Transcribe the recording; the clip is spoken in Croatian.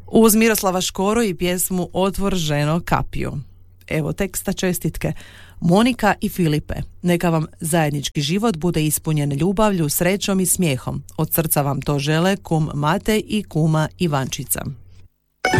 Uz Miroslava Škoru i pjesmu Otvor ženo kapiju. Evo teksta čestitke. Monika i Filipe, neka vam zajednički život bude ispunjen ljubavlju, srećom i smijehom. Od srca vam to žele kum Matej i kuma Ivančica.